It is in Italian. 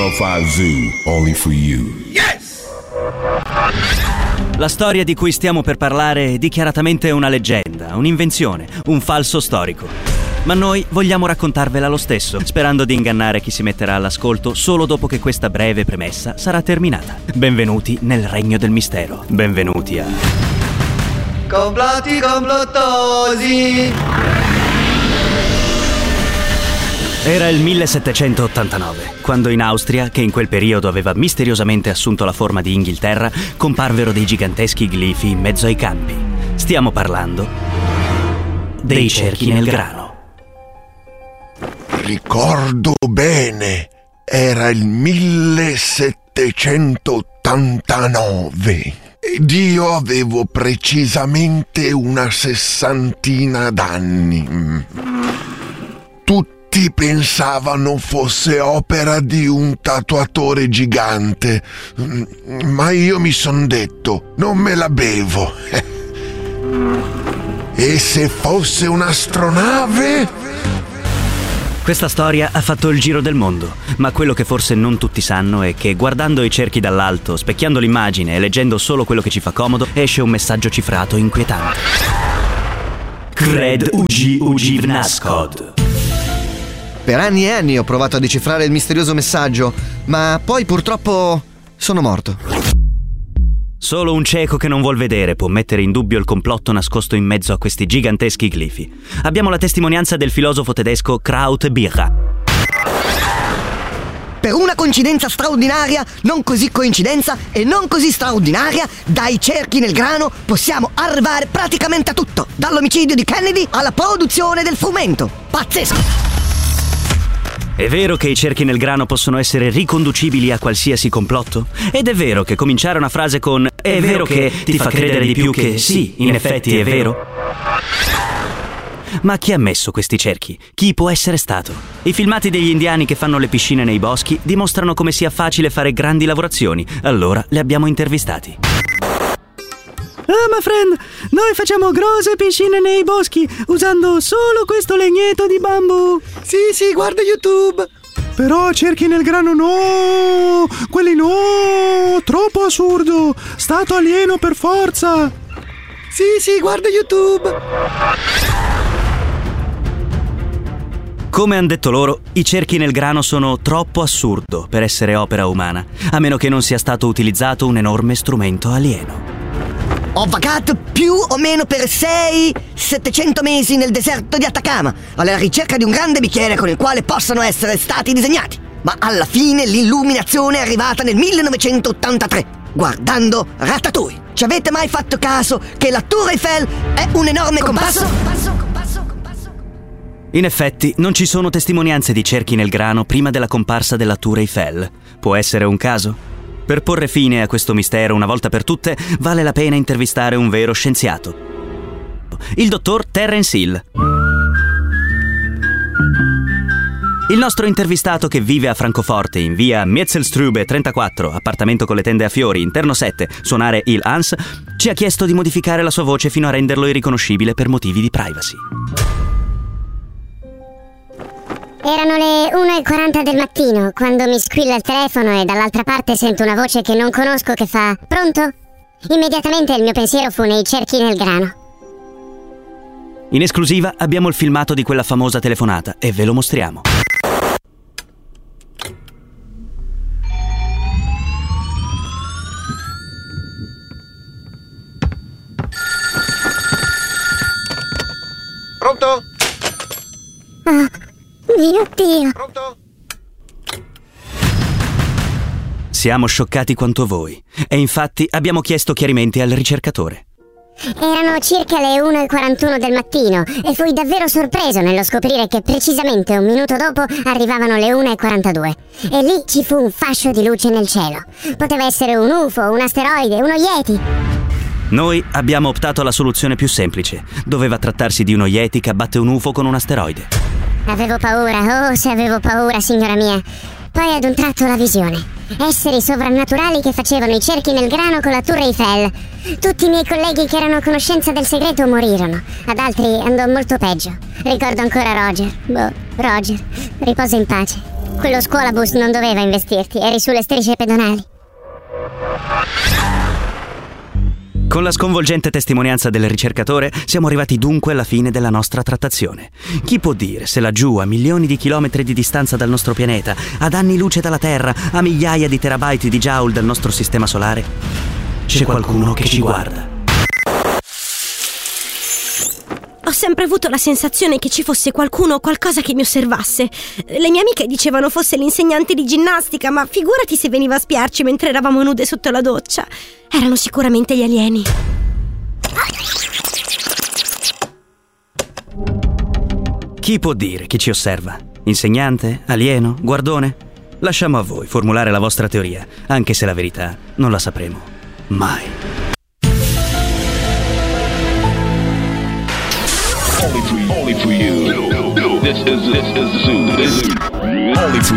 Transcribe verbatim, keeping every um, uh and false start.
Channel cinque Zoo, only for you. Yes! La storia di cui stiamo per parlare è dichiaratamente una leggenda, un'invenzione, un falso storico. Ma noi vogliamo raccontarvela lo stesso, sperando di ingannare chi si metterà all'ascolto solo dopo che questa breve premessa sarà terminata. Benvenuti nel regno del mistero. Benvenuti a... Complotti complottosi! Era il millesettecentottantanove, quando in Austria, che in quel periodo aveva misteriosamente assunto la forma di Inghilterra, comparvero dei giganteschi glifi in mezzo ai campi. Stiamo parlando dei cerchi nel grano. Ricordo bene, era il millesettecentottantanove ed io avevo precisamente una sessantina d'anni. Tutti pensavano fosse opera di un tatuatore gigante, ma io mi son detto, non me la bevo. E se fosse un'astronave? Questa storia ha fatto il giro del mondo, ma quello che forse non tutti sanno è che guardando i cerchi dall'alto, specchiando l'immagine e leggendo solo quello che ci fa comodo, esce un messaggio cifrato inquietante. Cred ugi ugi vnaskod. Per anni e anni ho provato a decifrare il misterioso messaggio, ma poi purtroppo sono morto. Solo un cieco che non vuol vedere può mettere in dubbio il complotto nascosto in mezzo a questi giganteschi glifi. Abbiamo la testimonianza del filosofo tedesco Kraut-Birra. Per una coincidenza straordinaria, non così coincidenza e non così straordinaria, dai cerchi nel grano possiamo arrivare praticamente a tutto, dall'omicidio di Kennedy alla produzione del frumento. Pazzesco! È vero che i cerchi nel grano possono essere riconducibili a qualsiasi complotto? Ed è vero che cominciare una frase con "è vero che" ti fa credere di più che sì, in effetti è vero? Ma chi ha messo questi cerchi? Chi può essere stato? I filmati degli indiani che fanno le piscine nei boschi dimostrano come sia facile fare grandi lavorazioni, allora li abbiamo intervistati. Ah, my friend, noi facciamo grosse piscine nei boschi usando solo questo legnetto di bambù. Sì, sì, guarda YouTube. Però cerchi nel grano no, quelli no, troppo assurdo, stato alieno per forza. Sì, sì, guarda YouTube. Come han detto loro, i cerchi nel grano sono troppo assurdo per essere opera umana, a meno che non sia stato utilizzato un enorme strumento alieno. Ho vagato più o meno per sei settecento mesi nel deserto di Atacama, alla ricerca di un grande bicchiere con il quale possano essere stati disegnati. Ma alla fine l'illuminazione è arrivata nel millenovecentottantatré, guardando Ratatouille. Ci avete mai fatto caso che la Tour Eiffel è un enorme compasso? compasso, compasso, compasso. In effetti, non ci sono testimonianze di cerchi nel grano prima della comparsa della Tour Eiffel. Può essere un caso? Per porre fine a questo mistero una volta per tutte, vale la pena intervistare un vero scienziato. Il dottor Terence Hill. Il nostro intervistato, che vive a Francoforte in via Miezelstrube trentaquattro, appartamento con le tende a fiori, interno sette, suonare il Hans, ci ha chiesto di modificare la sua voce fino a renderlo irriconoscibile per motivi di privacy. Erano le una e quaranta del mattino quando mi squilla il telefono e dall'altra parte sento una voce che non conosco che fa "Pronto?". Immediatamente il mio pensiero fu nei cerchi nel grano. In esclusiva abbiamo il filmato di quella famosa telefonata e ve lo mostriamo. Pronto? Oh, mio Dio. Pronto? Siamo scioccati quanto voi e infatti abbiamo chiesto chiarimenti al ricercatore. Erano circa le una e quarantuno del mattino e fui davvero sorpreso nello scoprire che precisamente un minuto dopo arrivavano le una e quarantadue. E lì ci fu un fascio di luce nel cielo. Poteva essere un U F O, un asteroide, uno Yeti. Noi abbiamo optato alla soluzione più semplice. Doveva trattarsi di uno Yeti che abbatte un U F O con un asteroide. Avevo paura, oh se avevo paura, signora mia. Poi ad un tratto la visione. Esseri sovrannaturali che facevano i cerchi nel grano con la Tour Eiffel. Tutti i miei colleghi che erano a conoscenza del segreto morirono. Ad altri andò molto peggio. Ricordo ancora Roger. Boh, Roger, riposa in pace. Quello scuolabus non doveva investirti, eri sulle strisce pedonali. Con la sconvolgente testimonianza del ricercatore siamo arrivati dunque alla fine della nostra trattazione. Chi può dire se laggiù, a milioni di chilometri di distanza dal nostro pianeta, ad anni luce dalla Terra, a migliaia di terabyte di joule dal nostro sistema solare, c'è qualcuno che ci guarda? Ho sempre avuto la sensazione che ci fosse qualcuno o qualcosa che mi osservasse. Le mie amiche dicevano fosse l'insegnante di ginnastica, ma figurati se veniva a spiarci mentre eravamo nude sotto la doccia. Erano sicuramente gli alieni. Chi può dire chi ci osserva? Insegnante? Alieno? Guardone? Lasciamo a voi formulare la vostra teoria, anche se la verità non la sapremo mai. Only for you. Only for you. This is this is Zoo. Only for